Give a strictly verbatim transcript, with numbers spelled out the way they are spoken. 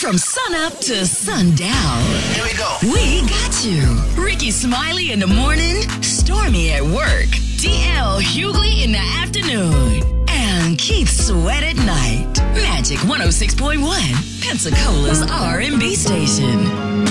From sunup to sundown. Here we go. We got you. Ricky Smiley in the morning, Stormy at work, D L Hughley in the afternoon, and Keith Sweat at night. Magic one oh six point one, Pensacola's R and B station.